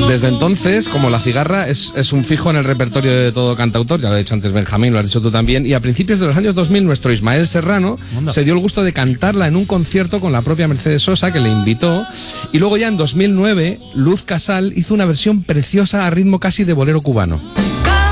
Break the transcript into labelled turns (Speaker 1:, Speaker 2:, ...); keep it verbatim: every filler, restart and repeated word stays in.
Speaker 1: Desde entonces, como la cigarra, es, es un fijo en el repertorio de todo cantautor, ya lo ha dicho antes Benjamín, lo has dicho tú también, y a principios de los años dos mil nuestro Ismael Serrano Onda. se dio el gusto de cantarla en un concierto con la propia Mercedes Sosa, que le invitó, y luego ya en dos mil nueve Luz Casal hizo una versión preciosa a ritmo casi de bolero cubano.